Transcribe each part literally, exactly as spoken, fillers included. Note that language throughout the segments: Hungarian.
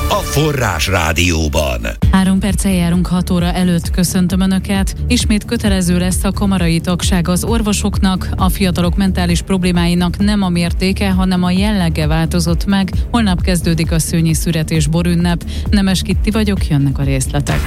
a Forrás Rádióban. Három perccel járunk hat óra előtt, köszöntöm Önöket. Ismét kötelező lesz a kamarai tagság az orvosoknak. A fiatalok mentális problémáinak nem a mértéke, hanem a jellege változott meg. Holnap kezdődik a szőnyi szüret és borünnep. Nemes Kitti vagyok, jönnek a részletek.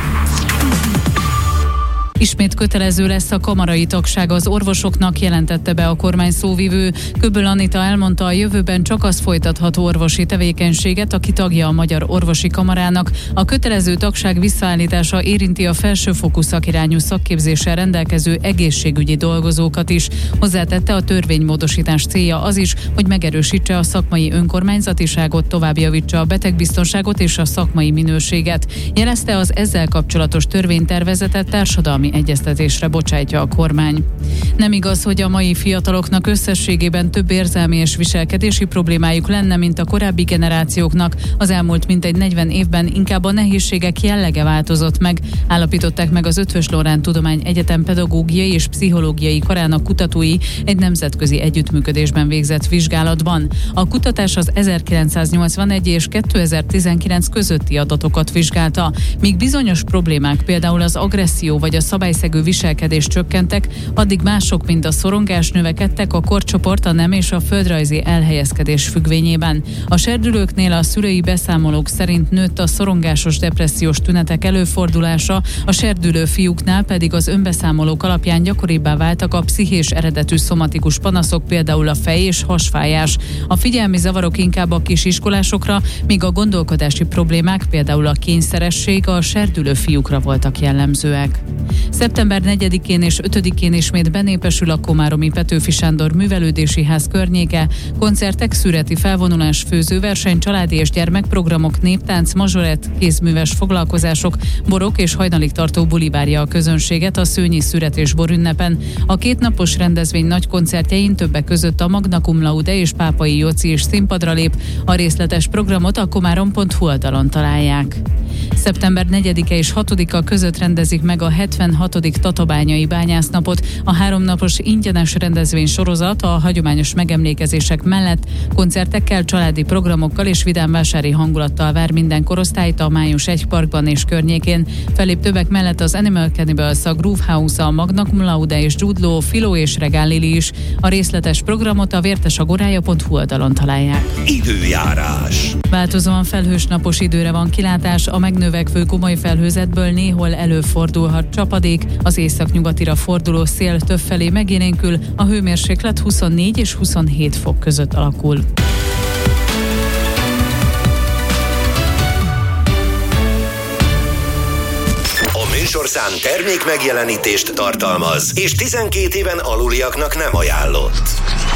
Ismét kötelező lesz a kamarai tagság az orvosoknak, jelentette be a kormány szóvivő. Köböl Anita elmondta, a jövőben csak az folytathat orvosi tevékenységet, aki tagja a Magyar Orvosi Kamarának. A kötelező tagság visszaállítása érinti a felsőfokú szakirányú szakképzéssel rendelkező egészségügyi dolgozókat is. Hozzátette, a törvénymódosítás célja az is, hogy megerősítse a szakmai önkormányzatiságot, tovább javítsa a betegbiztonságot és a szakmai minőséget. Jelezte, az ezzel kapcsolatos törvénytervezetet társadalmi egyeztetésre bocsájtja a kormány. Nem igaz, hogy a mai fiataloknak összességében több érzelmi és viselkedési problémájuk lenne, mint a korábbi generációknak. Az elmúlt mintegy negyven évben inkább a nehézségek jellege változott meg, állapították meg az Eötvös Loránd Tudományegyetem pedagógiai és pszichológiai karának kutatói egy nemzetközi együttműködésben végzett vizsgálatban. A kutatás az ezerkilencszáznyolcvanegy és kétezer-tizenkilenc közötti adatokat vizsgálta, míg bizonyos problémák, például az agresszió vagy a szabályszegő viselkedés csökkentek, addig mások, mint a szorongás növekedtek a korcsoport, a nem és a földrajzi elhelyezkedés függvényében. A serdülőknél a szülői beszámolók szerint nőtt a szorongásos depressziós tünetek előfordulása, a serdülő fiúknál pedig az önbeszámolók alapján gyakoribbá váltak a pszichés eredetű szomatikus panaszok, például a fej- és hasfájás. A figyelmi zavarok inkább a kisiskolásokra, míg a gondolkodási problémák, például a kényszeresség, a serdülő fiúkra voltak jellemzőek. szeptember negyedikén és ötödikén ismét benépesül a komáromi Petőfi Sándor Művelődési Ház környéke. Koncertek, szüreti felvonulás, főzőverseny, családi és gyermekprogramok, néptánc, mazsolett, kézműves foglalkozások, borok és hajnalig tartó buli várja a közönséget a szőnyi szüret és borünnepen. A kétnapos rendezvény nagy koncertjein többek között a Magna Cum Laude és Pápai Jóci is színpadra lép. A részletes programot a komárom pont hu oldalon találják. szeptember negyedike és hatodika között rendezik meg a hetvenhatodik tatabányai bányásznapot. A háromnapos ingyenes rendezvény sorozat a hagyományos megemlékezések mellett koncertekkel, családi programokkal és vidámvásári hangulattal vár minden korosztályt a Május egy parkban és környékén. Fellép többek mellett az Animal Cannibals, a Groove House, a Magna Cum Laude és Jude Law, Filó és Regál Lili is. A részletes programot a vértesagorája pont hu oldalon találják. Időjárás. Változóan felhős napos időre van kilátás, a megnövekvő komoly felhőzetből néhol előfordulhat csapadék, az északnyugatira forduló szél többfelé megélénkül, a hőmérséklet huszonnégy és huszonhét fok között alakul. A műsorszám termék megjelenítést tartalmaz, és tizenkét éven aluliaknak nem ajánlott.